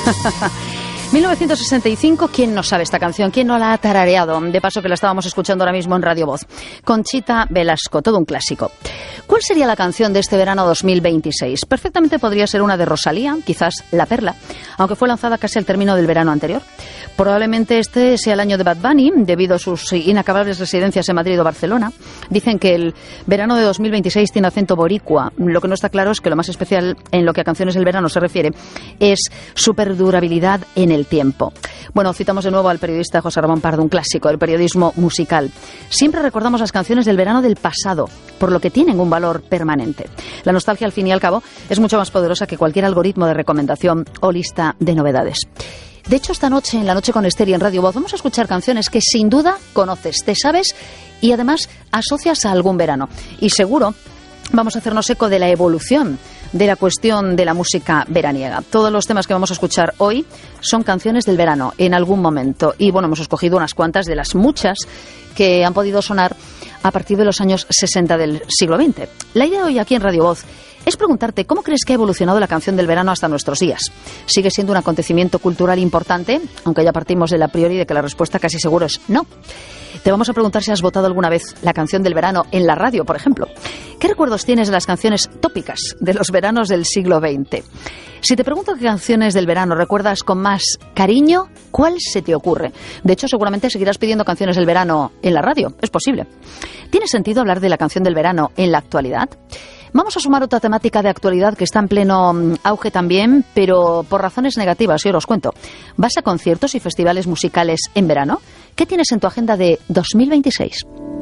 1965, ¿quién no sabe esta canción? ¿Quién no la ha tarareado? De paso que la estábamos escuchando ahora mismo en Radio Voz. Conchita Velasco, todo un clásico. ¿Cuál sería la canción de este verano 2026? Perfectamente podría ser una de Rosalía, quizás La Perla, aunque fue lanzada casi al término del verano anterior. Probablemente este sea el año de Bad Bunny, debido a sus inacabables residencias en Madrid o Barcelona. Dicen que el verano de 2026 tiene acento boricua. Lo que no está claro es que lo más especial en lo que a canciones del verano se refiere es su perdurabilidad en el tiempo. Bueno, citamos de nuevo al periodista José Ramón Pardo, un clásico del periodismo musical. Siempre recordamos las canciones del verano del pasado, por lo que tienen un valor permanente. La nostalgia, al fin y al cabo, es mucho más poderosa que cualquier algoritmo de recomendación o lista de novedades. De hecho, esta noche, en La Noche con Esther y en Radio Voz, vamos a escuchar canciones que sin duda conoces, te sabes y además asocias a algún verano. Y seguro vamos a hacernos eco de la evolución de la cuestión de la música veraniega. Todos los temas que vamos a escuchar hoy son canciones del verano en algún momento. Y bueno, hemos escogido unas cuantas de las muchas que han podido sonar a partir de los años 60 del siglo XX. La idea hoy aquí en Radio Voz es preguntarte cómo crees que ha evolucionado la canción del verano hasta nuestros días. ¿Sigue siendo un acontecimiento cultural importante? Aunque ya partimos de la priori de que la respuesta casi seguro es no. Te vamos a preguntar si has votado alguna vez la canción del verano en la radio, por ejemplo. ¿Qué recuerdos tienes de las canciones tópicas de los veranos del siglo XX? Si te pregunto qué canciones del verano recuerdas con más cariño, ¿cuál se te ocurre? De hecho, seguramente seguirás pidiendo canciones del verano en la radio. Es posible. ¿Tiene sentido hablar de la canción del verano en la actualidad? Vamos a sumar otra temática de actualidad que está en pleno auge también, pero por razones negativas, yo os cuento. ¿Vas a conciertos y festivales musicales en verano? ¿Qué tienes en tu agenda de 2026?